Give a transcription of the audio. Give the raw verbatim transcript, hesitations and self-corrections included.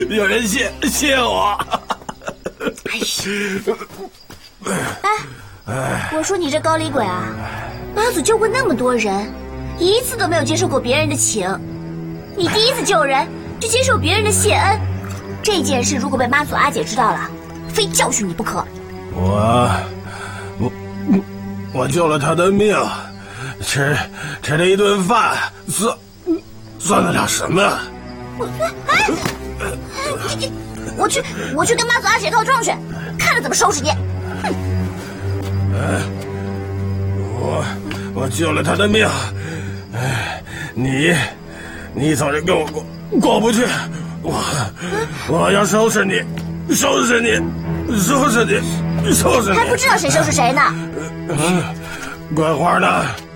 有人谢谢我。 哎呀！哎，我说你这高李鬼啊，妈祖救过那么多人，一次都没有接受过别人的请，你第一次救人就接受别人的谢恩，这件事如果被妈祖阿姐知道了，非教训你不可。 我我我救了他的命，吃吃了一顿饭，算算得了什么？ 我哎，你你我去我去跟妈祖阿姐告状去，看着怎么收拾你。哼！ 哎，我我救了他的命，哎，你你早就跟我过过不去，我我要收拾你，收拾你，收拾你，收拾你！ 还不知道谁收拾谁呢？ 嗯，桂花呢？